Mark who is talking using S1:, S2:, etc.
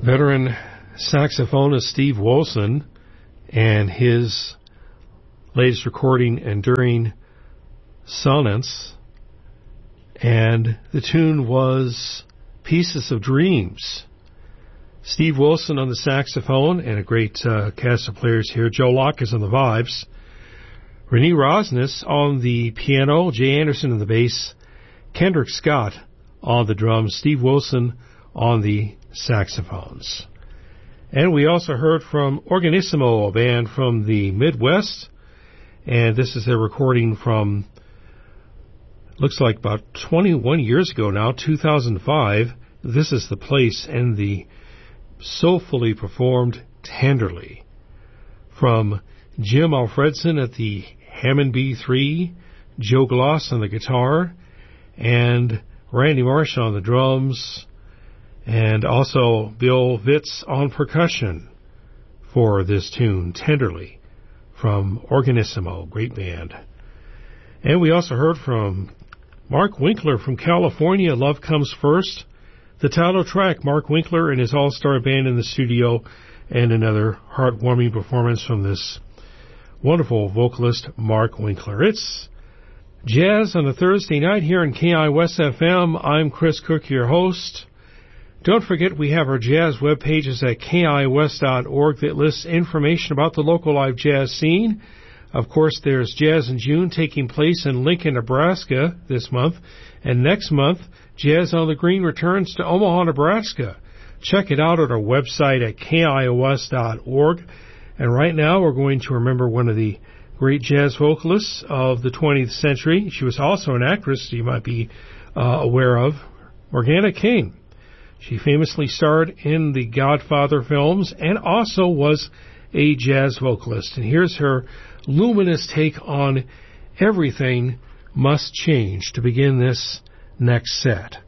S1: Veteran saxophonist Steve Wilson and his latest recording, Enduring Sonnets, and the tune was Pieces of Dreams. Steve Wilson on the saxophone and a great cast of players here. Joe Locke is on the vibes. Renee Rosnes on the piano, Jay Anderson on the bass, Kendrick Scott on the drums, Steve Wilson on the saxophones. And we also heard from Organissimo, a band from the Midwest, and this is a recording from, looks like about 21 years ago now, 2005. This is The Place, and the soulfully performed Tenderly from Jim Alfredson at the Hammond B3, Joe Gloss on the guitar, and Randy Marsh on the drums, and also Bill Vitz on percussion for this tune, Tenderly, from Organissimo, great band. And we also heard from Mark Winkler from California, Love Comes First. The title track, Mark Winkler and his all-star band in the studio, and another heartwarming performance from this wonderful vocalist, Mark Winkler. It's Jazz on a Thursday night here in KIWest FM. I'm Chris Cook, your host. Don't forget we have our jazz web pages at kiwest.org that lists information about the local live jazz scene. Of course, there's Jazz in June taking place in Lincoln, Nebraska this month. And next month, Jazz on the Green returns to Omaha, Nebraska. Check it out at our website at kiwest.org. And right now, we're going to remember one of the great jazz vocalists of the 20th century. She was also an actress you might be aware of, Morgana King. She famously starred in the Godfather films and also was a jazz vocalist. And here's her luminous take on Everything Must Change to begin this next set.